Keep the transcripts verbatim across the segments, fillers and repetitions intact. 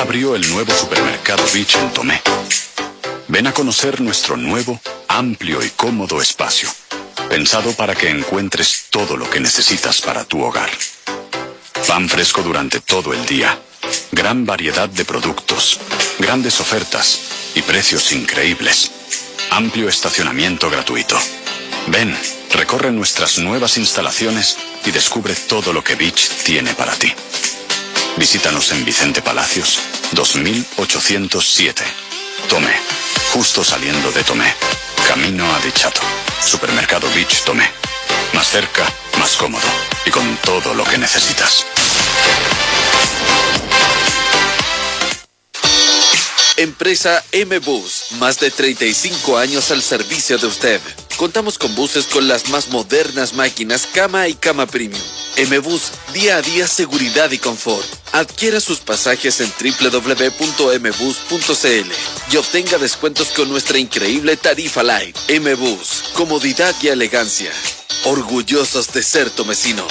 abrió el nuevo supermercado Beach en Tomé. Ven a conocer nuestro nuevo, amplio y cómodo espacio, pensado para que encuentres todo lo que necesitas para tu hogar. Pan fresco durante todo el día, gran variedad de productos, grandes ofertas y precios increíbles. Amplio estacionamiento gratuito. Ven, recorre nuestras nuevas instalaciones y descubre todo lo que Beach tiene para ti. Visítanos en Vicente Palacios, dos mil ochocientos siete. Tomé, justo saliendo de Tomé. Camino a Dichato. Supermercado Beach Tomé. Más cerca, más cómodo y con todo lo que necesitas. Empresa M-Bus, más de treinta y cinco años al servicio de usted. Contamos con buses con las más modernas máquinas cama y cama premium. M-Bus, día a día seguridad y confort. Adquiera sus pasajes en doble u doble u doble u punto m bus punto c l y obtenga descuentos con nuestra increíble tarifa Light. M-Bus, comodidad y elegancia. Orgullosos de ser tomecinos.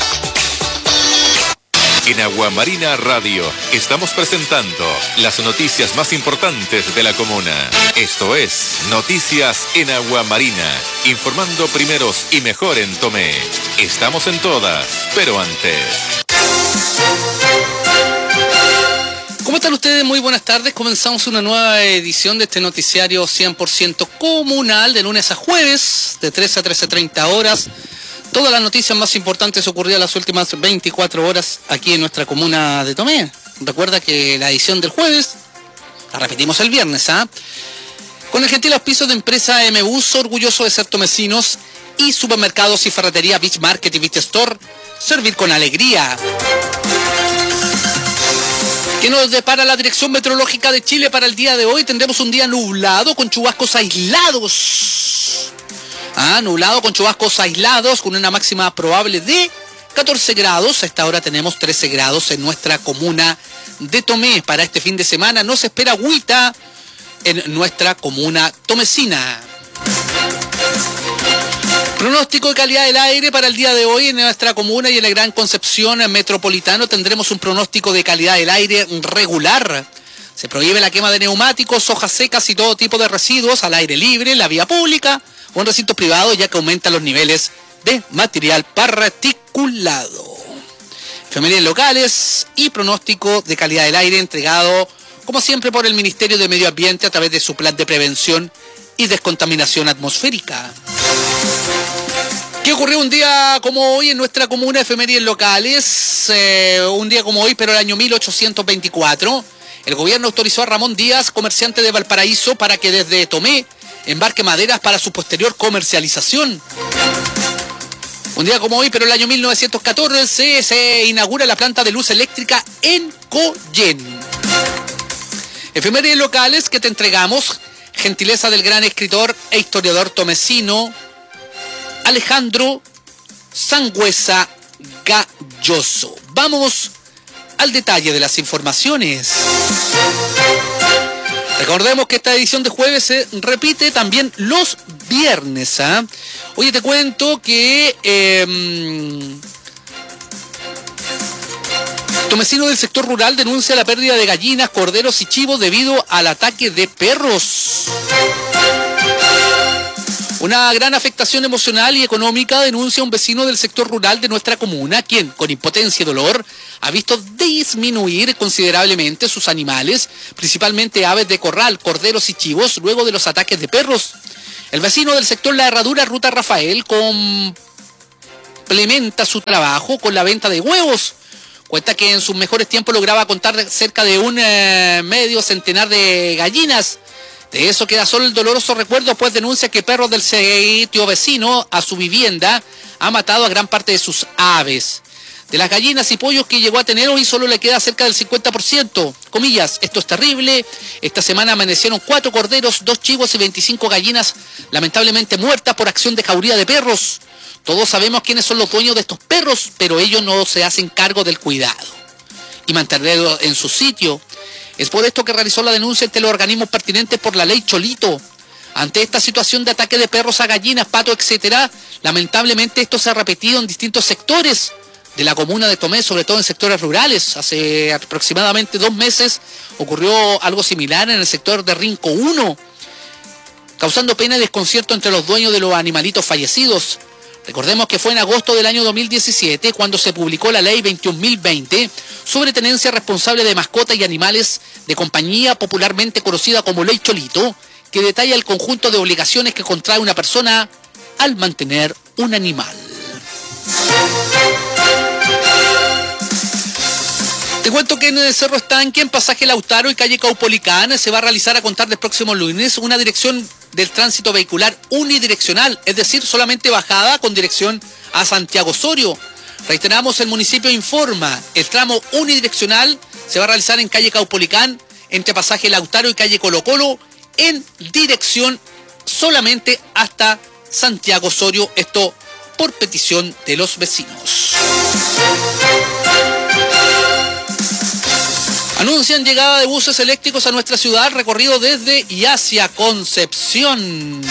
En Aguamarina Radio estamos presentando las noticias más importantes de la comuna. Esto es Noticias en Aguamarina, informando primeros y mejor en Tomé. Estamos en todas, pero antes. ¿Cómo están ustedes? Muy buenas tardes. Comenzamos una nueva edición de este noticiario cien por ciento comunal de lunes a jueves, de trece a trece treinta horas. Todas las noticias más importantes ocurridas las últimas veinticuatro horas aquí en nuestra comuna de Tomé. Recuerda que la edición del jueves la repetimos el viernes, ¿ah? ¿eh? Con el gentil auspicio de empresa M-Bus, orgulloso de ser tomecinos, y supermercados y ferretería Beach Market y Beach Store, servir con alegría. ¿Qué nos depara la Dirección Meteorológica de Chile para el día de hoy? Tendremos un día nublado con chubascos aislados. Ah, nublado con chubascos aislados, con una máxima probable de catorce grados. A esta hora tenemos trece grados en nuestra comuna de Tomé. Para este fin de semana no se espera agüita en nuestra comuna tomecina. Pronóstico de calidad del aire para el día de hoy en nuestra comuna y en el Gran Concepción Metropolitano. Tendremos un pronóstico de calidad del aire regular. Se prohíbe la quema de neumáticos, hojas secas y todo tipo de residuos al aire libre, en la vía pública o en recintos privados, ya que aumentan los niveles de material particulado. Efemérides locales y pronóstico de calidad del aire entregado, como siempre, por el Ministerio de Medio Ambiente a través de su plan de prevención y descontaminación atmosférica. ¿Qué ocurrió un día como hoy en nuestra comuna? Efemérides locales. Eh, un día como hoy, pero el año mil ochocientos veinticuatro, el gobierno autorizó a Ramón Díaz, comerciante de Valparaíso, para que desde Tomé embarque maderas para su posterior comercialización. Un día como hoy, pero el año mil novecientos catorce, se inaugura la planta de luz eléctrica en Coyen. Efemérides locales que te entregamos, gentileza del gran escritor e historiador tomecino Alejandro Sangüesa Galloso. Vamos al detalle de las informaciones. Recordemos que esta edición de jueves se repite también los viernes, ¿ah? ¿eh? Oye, te cuento que eh, tomecino del sector rural denuncia la pérdida de gallinas, corderos y chivos debido al ataque de perros. Una gran afectación emocional y económica denuncia un vecino del sector rural de nuestra comuna, quien, con impotencia y dolor, ha visto disminuir considerablemente sus animales, principalmente aves de corral, corderos y chivos, luego de los ataques de perros. El vecino del sector La Herradura, Ruta Rafael, complementa su trabajo con la venta de huevos. Cuenta que en sus mejores tiempos lograba contar cerca de un eh, medio centenar de gallinas. De eso queda solo el doloroso recuerdo, pues denuncia que perros del sitio vecino a su vivienda ha matado a gran parte de sus aves. De las gallinas y pollos que llegó a tener, hoy solo le queda cerca del cincuenta por ciento. Comillas, esto es terrible. Esta semana amanecieron cuatro corderos, dos chivos y veinticinco gallinas lamentablemente muertas por acción de jauría de perros. Todos sabemos quiénes son los dueños de estos perros, pero ellos no se hacen cargo del cuidado y mantenerlos en su sitio. Es por esto que realizó la denuncia ante los organismos pertinentes por la ley Cholito. Ante esta situación de ataque de perros a gallinas, patos, etcétera, lamentablemente esto se ha repetido en distintos sectores. de la comuna de Tomé, sobre todo en sectores rurales. Hace aproximadamente dos meses ocurrió algo similar en el sector de Rinco uno, causando pena y desconcierto entre los dueños de los animalitos fallecidos. Recordemos que fue en agosto del año dos mil diecisiete cuando se publicó la ley veintiún mil veinte sobre tenencia responsable de mascotas y animales de compañía, popularmente conocida como Ley Cholito, que detalla el conjunto de obligaciones que contrae una persona al mantener un animal. Te cuento que en el Cerro Estanque, en pasaje Lautaro y calle Caupolicán, se va a realizar a contar del próximo lunes una dirección del tránsito vehicular unidireccional, es decir, solamente bajada con dirección a Santiago Osorio. Reiteramos, el municipio informa, el tramo unidireccional se va a realizar en calle Caupolicán, entre pasaje Lautaro y calle Colo Colo, en dirección solamente hasta Santiago Osorio, esto por petición de los vecinos. Anuncian llegada de buses eléctricos a nuestra ciudad, recorrido desde y hacia Concepción.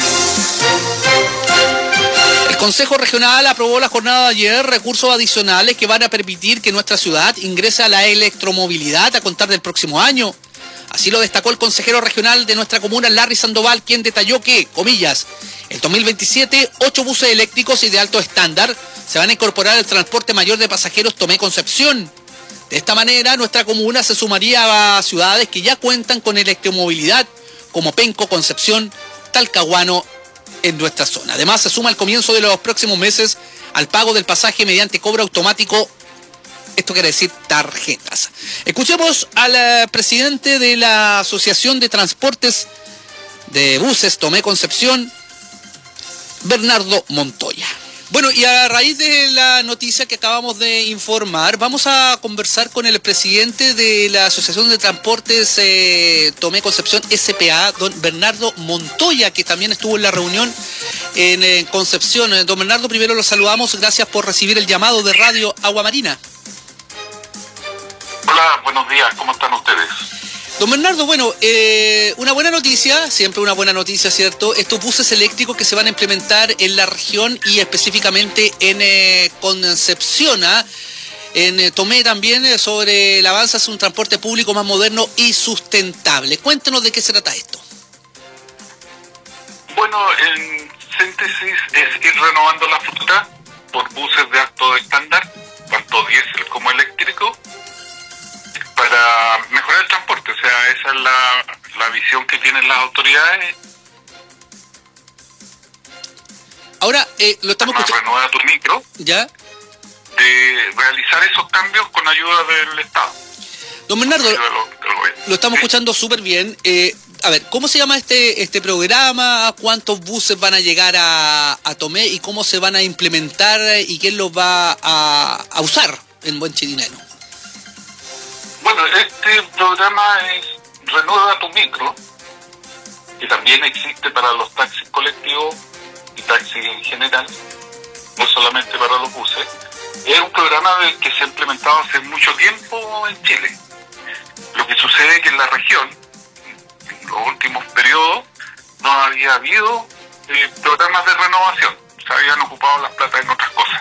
El Consejo Regional aprobó la jornada de ayer recursos adicionales que van a permitir que nuestra ciudad ingrese a la electromovilidad a contar del próximo año. Así lo destacó el consejero regional de nuestra comuna, Larry Sandoval, quien detalló que, comillas, el dos mil veintisiete, ocho buses eléctricos y de alto estándar se van a incorporar al transporte mayor de pasajeros Tomé Concepción. De esta manera, nuestra comuna se sumaría a ciudades que ya cuentan con electromovilidad, como Penco, Concepción, Talcahuano, en nuestra zona. Además, se suma al comienzo de los próximos meses al pago del pasaje mediante cobro automático. Esto quiere decir tarjetas. Escuchemos al presidente de la Asociación de Transportes de Buses Tomé Concepción, Bernardo Montoya. Bueno, y a raíz de la noticia que acabamos de informar, vamos a conversar con el presidente de la Asociación de Transportes eh, Tomé Concepción S P A, don Bernardo Montoya, que también estuvo en la reunión en, en Concepción. Don Bernardo, primero lo saludamos, gracias por recibir el llamado de Radio Agua Marina. Hola, buenos días, ¿cómo están ustedes? Don Bernardo, bueno, eh, una buena noticia, siempre una buena noticia, ¿cierto? Estos buses eléctricos que se van a implementar en la región y específicamente en eh, Concepción, ¿eh? en eh, Tomé también, eh, sobre el avance hacia un transporte público más moderno y sustentable. Cuéntenos de qué se trata esto. Bueno, en síntesis es ir renovando la flota por buses de alto estándar, tanto diésel como eléctrico, para mejorar el transporte. O sea, esa es la, la visión que tienen las autoridades. Ahora, eh, lo estamos escuchando. Renueva tu micro. ¿Ya? De realizar esos cambios con ayuda del Estado. Don Bernardo, lo, lo estamos ¿sí? escuchando súper bien. Eh, a ver, ¿cómo se llama este este programa? ¿Cuántos buses van a llegar a, a Tomé? ¿Y cómo se van a implementar? ¿Y quién los va a, a usar en buen chilineno? Bueno, este programa es Renueva tu Micro, que también existe para los taxis colectivos y taxis en general, no solamente para los buses. Es un programa de, que se ha implementado hace mucho tiempo en Chile. Lo que sucede es que en la región, en los últimos periodos, no había habido eh, programas de renovación. Se habían ocupado las plata en otras cosas.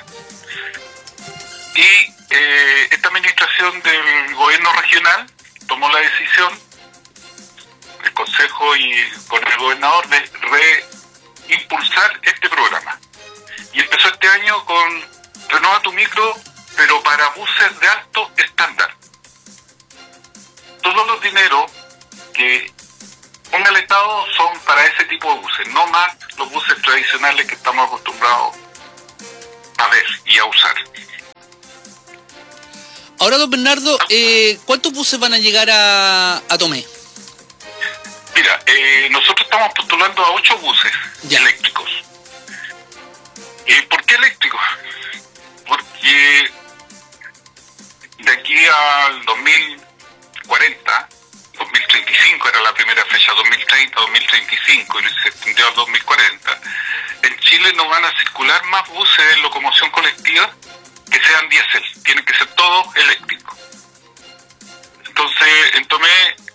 Y eh, esta administración del gobierno regional tomó la decisión, el Consejo y con el gobernador, de reimpulsar este programa. Y empezó este año con Renueva tu Micro, pero para buses de alto estándar. Todos los dineros que ponga el Estado son para ese tipo de buses, no más los buses tradicionales que estamos acostumbrados a ver y a usar. Ahora, don Bernardo, eh, ¿cuántos buses van a llegar a, a Tomé? Mira, eh, nosotros estamos postulando a ocho buses ya. eléctricos. Eh, ¿Por qué eléctricos? Porque de aquí al dos mil cuarenta, dos mil treinta y cinco era la primera fecha, dos mil treinta, dos mil treinta y cinco, y se extendió al dos mil cuarenta, en Chile no van a circular más buses de locomoción colectiva que sean diésel, tienen que ser todos eléctricos. Entonces, en Tomé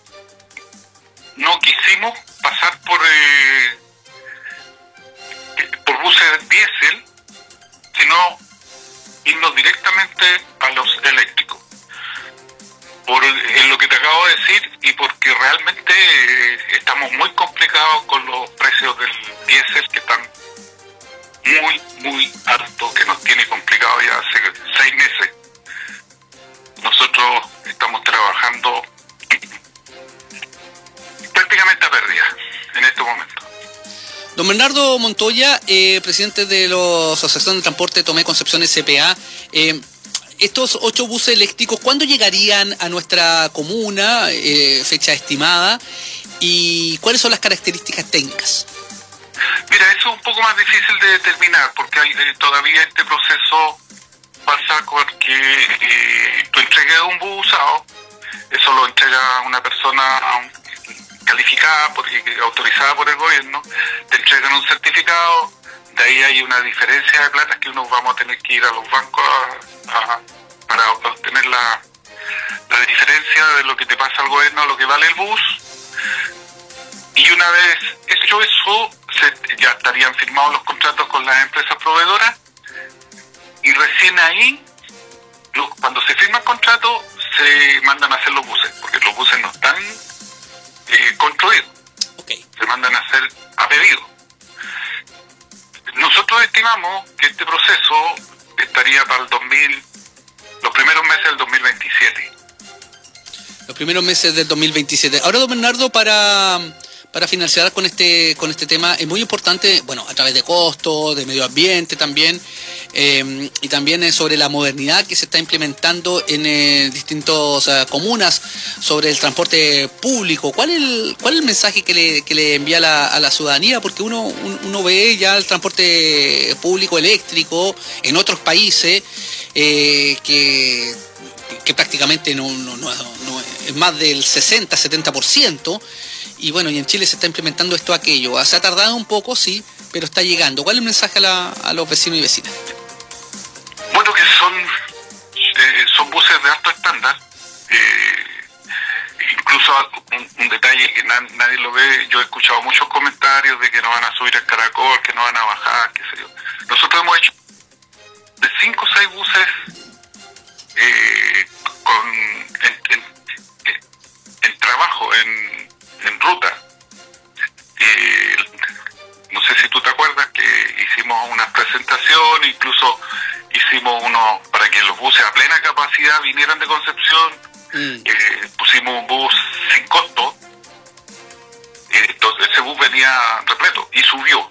no quisimos pasar por eh, por buses diésel, sino irnos directamente a los eléctricos. Por en lo que te acabo de decir y porque realmente eh, estamos muy complicados con los precios del diésel, que están muy, muy altos, que nos tiene complicado ya hace seis meses. Nosotros estamos trabajando prácticamente a pérdida en este momento. Don Bernardo Montoya, eh, presidente de la Asociación de Transporte Tomé Concepción S P A, eh, estos ocho buses eléctricos, ¿cuándo llegarían a nuestra comuna? Eh, fecha estimada. ¿Y cuáles son las características técnicas? Mira, eso es un poco más difícil de determinar, porque hay, eh, todavía este proceso pasa porque eh, tú entregas un bus usado, eso lo entrega una persona calificada, por, autorizada por el gobierno, te entregan un certificado, de ahí hay una diferencia de plata que uno vamos a tener que ir a los bancos a, a, para obtener la, la diferencia de lo que te pasa al gobierno a lo que vale el bus. Y una vez hecho eso, se, ya estarían firmados los contratos con las empresas proveedoras, y recién ahí, lo, cuando se firma el contrato, se mandan a hacer los buses, porque los buses no están eh, construidos, okay. Se mandan a hacer a pedido. Nosotros estimamos que este proceso estaría para el dos mil, los primeros meses del dos mil veintisiete. Los primeros meses del dos mil veintisiete. Ahora, don Bernardo, para... Para finalizar con este con este tema, es muy importante, bueno, a través de costos, de medio ambiente también, eh, y también eh, sobre la modernidad que se está implementando en eh, distintas uh, comunas sobre el transporte público. ¿Cuál es el, cuál es el mensaje que le, que le envía la, a la ciudadanía? Porque uno, un, uno ve ya el transporte público eléctrico en otros países eh, que, que prácticamente no, no, no, no es más del sesenta, setenta por ciento. Y bueno, y en Chile se está implementando esto aquello. Se ha tardado un poco, sí, pero está llegando. ¿Cuál es el mensaje a, la, a los vecinos y vecinas? Bueno, que son eh, son buses de alto estándar. Eh, incluso un, un detalle que na, nadie lo ve, yo he escuchado muchos comentarios de que no van a subir el caracol, que no van a bajar, qué sé yo. Nosotros hemos hecho de cinco o seis buses eh, con en, en, en trabajo, en en ruta. Eh, no sé si tú te acuerdas que hicimos una presentación, incluso hicimos uno para que los buses a plena capacidad vinieran de Concepción. Mm. Eh, pusimos un bus sin costo, eh, entonces ese bus venía repleto y subió.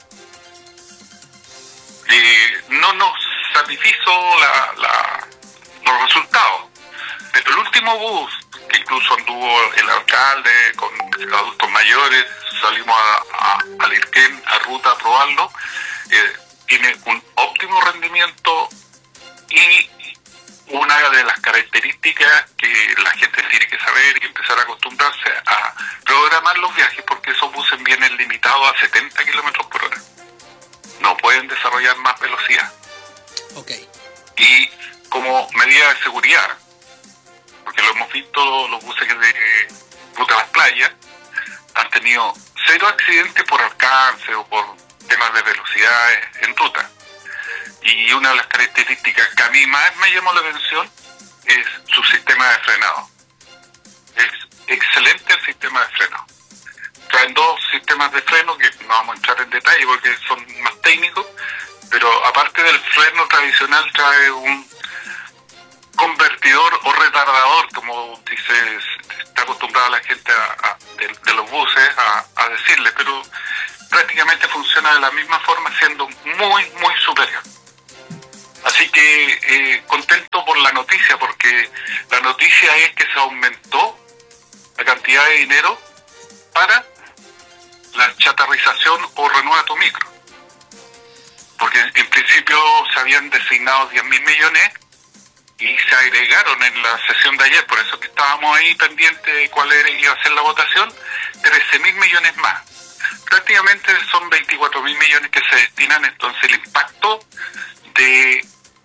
Eh, no nos satisfizo la, la, los resultados, pero el último bus, que incluso anduvo el alcalde con adultos mayores, salimos a, a, al IRQEN, a ruta a probarlo, eh, tiene un óptimo rendimiento y una de las características que la gente tiene que saber y empezar a acostumbrarse a programar los viajes, porque esos buses vienen limitados a setenta kilómetros por hora. No pueden desarrollar más velocidad. Okay. Y como medida de seguridad, porque lo hemos visto, los buses de ruta a las playas han tenido cero accidentes por alcance o por temas de velocidad en ruta. Y una de las características que a mí más me llamó la atención es su sistema de frenado. Es excelente el sistema de freno. Traen dos sistemas de freno que no vamos a entrar en detalle porque son más técnicos, pero aparte del freno tradicional trae un convertidor o retardador, como dice, está acostumbrada la gente a, a, de, de los buses a, a decirle, pero prácticamente funciona de la misma forma, siendo muy, muy superior. Así que eh, contento por la noticia, porque la noticia es que se aumentó la cantidad de dinero para la chatarrización o renueva tu micro. Porque en principio se habían designado diez mil millones y se agregaron en la sesión de ayer, por eso que estábamos ahí pendientes de cuál era, iba a ser la votación, trece mil millones más. Prácticamente son veinticuatro mil millones que se destinan, entonces el impacto de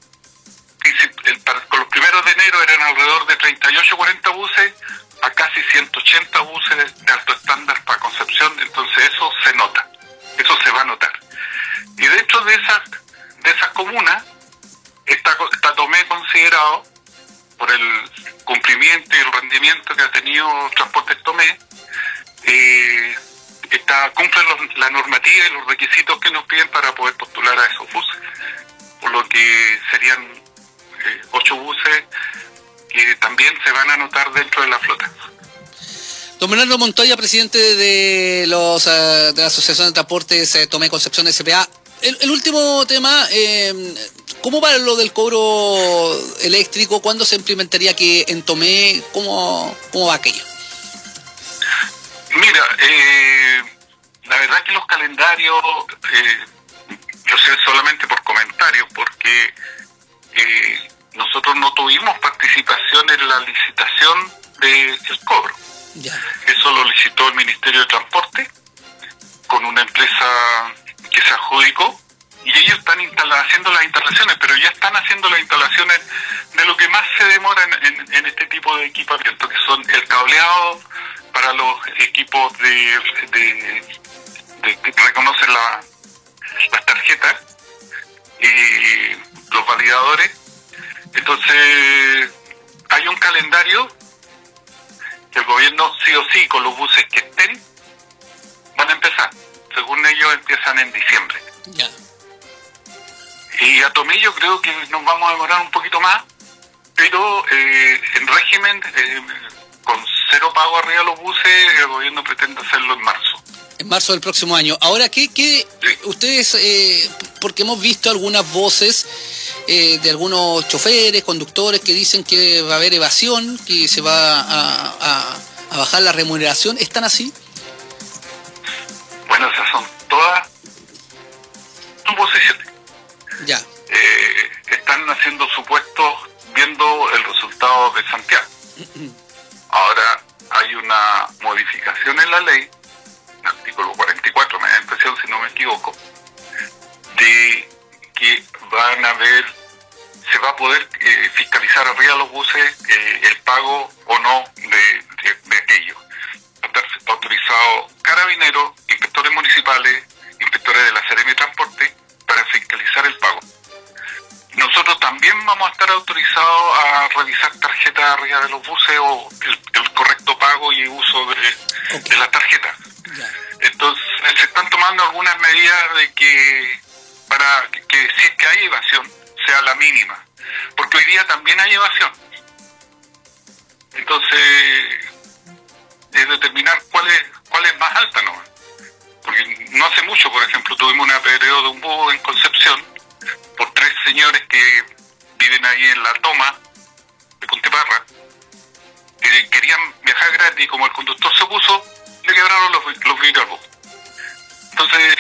el, para, con los primeros de enero eran alrededor de treinta y ocho, cuarenta buses a casi ciento ochenta buses de, de alto estándar para Concepción, entonces eso se nota, eso se va a notar. Y dentro de esas, de esas comunas, está, está Tomé considerado por el cumplimiento y el rendimiento que ha tenido Transportes Tomé, eh, está, cumple los, la normativa y los requisitos que nos piden para poder postular a esos buses, por lo que serían eh, ocho buses que también se van a anotar dentro de la flota. Don Bernardo Montoya, presidente de los uh, de la Asociación de Transportes eh, Tomé Concepción S P A. El, el último tema, eh, ¿cómo va lo del cobro eléctrico? ¿Cuándo se implementaría que en Tomé? ¿Cómo, cómo va aquello? Mira, eh, la verdad que los calendarios, eh, yo sé solamente por comentarios, porque eh, nosotros no tuvimos participación en la licitación del cobro. Ya. Eso lo licitó el Ministerio de Transporte con una empresa que se adjudicó y ellos están instala- haciendo las instalaciones, pero ya están haciendo las instalaciones de lo que más se demora en, en, en este tipo de equipamiento, que son el cableado para los equipos de, de, de que reconocen la, las tarjetas y los validadores. Entonces hay un calendario que el gobierno sí o sí con los buses que estén van a empezar. Según ellos empiezan en diciembre. Ya. Y a Tomé yo creo que nos vamos a demorar un poquito más, pero eh, en régimen eh, con cero pago arriba de los buses, el gobierno pretende hacerlo en marzo. En marzo del próximo año. Ahora, ¿qué, qué Sí. ustedes, eh, porque hemos visto algunas voces eh, de algunos choferes, conductores que dicen que va a haber evasión, que se va a, a, a bajar la remuneración, ¿están así? Bueno, esas son todas suposiciones. Ya. Eh, están haciendo supuestos viendo el resultado de Santiago. Ahora hay una modificación en la ley, el artículo cuarenta y cuatro, me da impresión si no me equivoco, de que van a ver, se va a poder eh, fiscalizar arriba de los buses eh, el pago o no de, de, de aquello. Va a estar autorizado carabineros, inspectores municipales, inspectores de la Seremi de Transporte para fiscalizar el pago. Nosotros también vamos a estar autorizados a revisar tarjetas arriba de los buses o el, el correcto pago y uso de, Okay. de las tarjetas. Ya. Entonces se están tomando algunas medidas de que para que, que si es que hay evasión sea la mínima, porque hoy día también hay evasión. Entonces es determinar cuál es cuál es más alta, ¿no? Porque no hace mucho, por ejemplo, tuvimos un apedreo de un bus en Concepción por tres señores que viven ahí en la toma de Punteparra, que querían viajar gratis y como el conductor se opuso, le quebraron los, los vidrios al bus. Entonces,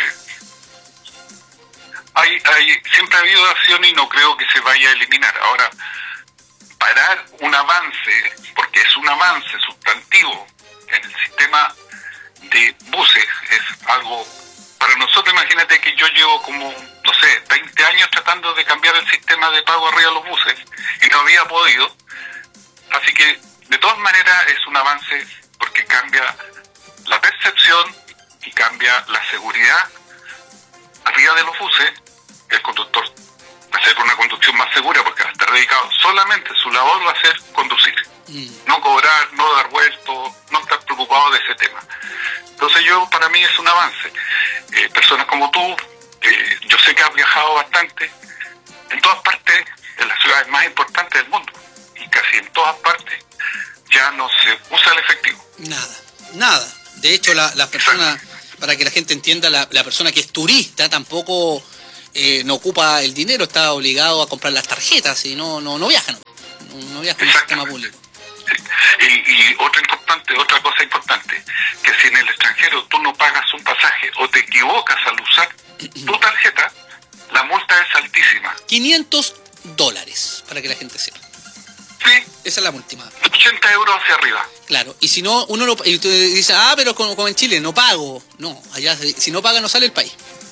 hay, hay, siempre ha habido acción y no creo que se vaya a eliminar. Ahora, parar un avance, porque es un avance sustantivo en el sistema de buses, es algo, para nosotros imagínate que yo llevo como, no sé, veinte años tratando de cambiar el sistema de pago arriba de los buses y no había podido, así que de todas maneras es un avance porque cambia la percepción y cambia la seguridad arriba de los buses. El conductor va a hacer una conducción más segura porque va a estar dedicado solamente, su labor va a ser conducir, mm. no cobrar, no dar vuelto, no estar preocupado de ese tema. Entonces yo, para mí es un avance. Eh, personas como tú, eh, yo sé que has viajado bastante en todas partes, en las ciudades más importantes del mundo, y casi en todas partes ya no se usa el efectivo. Nada, nada. De hecho, la, la persona, para que la gente entienda, la, la persona que es turista tampoco eh, no ocupa el dinero, está obligado a comprar las tarjetas y no no, no viaja, no, no viaja en el sistema público. Sí. Y, y otra importante, otra cosa importante, que si en el extranjero tú no pagas un pasaje o te equivocas al usar tu tarjeta, la multa es altísima. quinientos dólares, para que la gente sepa. Sí. Esa es la última. ochenta euros hacia arriba. Claro, y si no, uno lo, y usted dice, ah, pero como, como en Chile, no pago. No, allá si no paga no sale el país.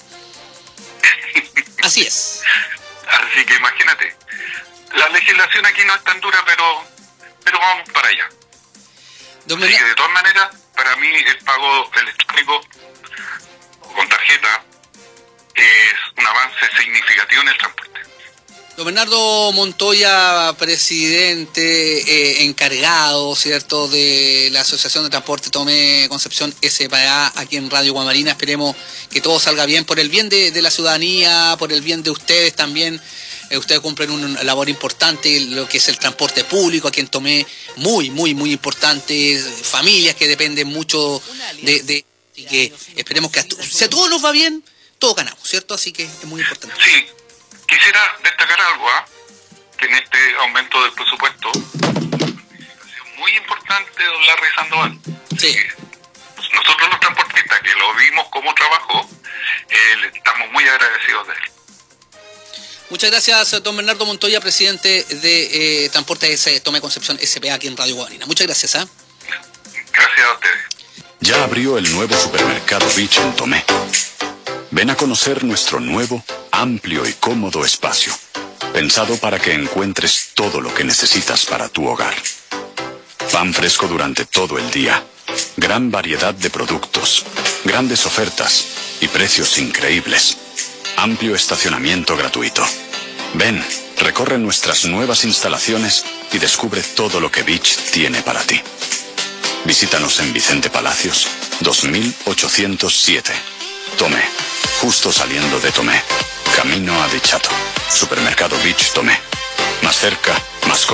Así es. Así que imagínate, la legislación aquí no es tan dura, pero pero vamos para allá. Don Así que de todas maneras, para mí el pago electrónico con tarjeta es un avance significativo en el transporte. Don Bernardo Montoya, presidente eh, encargado, ¿cierto?, de la Asociación de Transporte Tomé Concepción S P A aquí en Radio Guamarina. Esperemos que todo salga bien por el bien de, de la ciudadanía, por el bien de ustedes también. Eh, ustedes cumplen una labor importante, lo que es el transporte público aquí en Tomé, muy, muy, muy importante. Familias que dependen mucho de... de así que esperemos que a, si a todos nos va bien, todos ganamos, ¿cierto? Así que es muy importante. Sí. Quisiera destacar algo, ¿eh? que en este aumento del presupuesto ha sido muy importante don Larry Sandoval. Sí. Pues nosotros los transportistas que lo vimos como trabajo, eh, estamos muy agradecidos de él. Muchas gracias, don Bernardo Montoya, presidente de eh, Transporte S, Tomé Concepción S P A aquí en Radio Guamarina. Muchas gracias. ¿eh? Gracias a ustedes. Ya abrió el nuevo supermercado Beach en Tomé. Ven a conocer nuestro nuevo, amplio y cómodo espacio, pensado para que encuentres todo lo que necesitas para tu hogar. Pan fresco durante todo el día, gran variedad de productos, grandes ofertas y precios increíbles. Amplio estacionamiento gratuito. Ven, recorre nuestras nuevas instalaciones y descubre todo lo que Beach tiene para ti. Visítanos en Vicente Palacios, dos mil ochocientos siete. Tomé, justo saliendo de Tomé, camino a Dichato. Supermercado Beach Tomé. Más cerca, más cómodo.